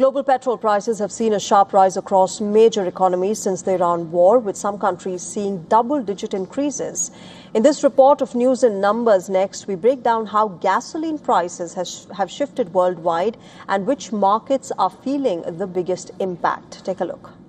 Global petrol prices have seen a sharp rise across major economies since the Iran war, with some countries seeing double-digit increases. In this report of News and Numbers Next, we break down how gasoline prices have shifted worldwide and which markets are feeling the biggest impact. Take a look.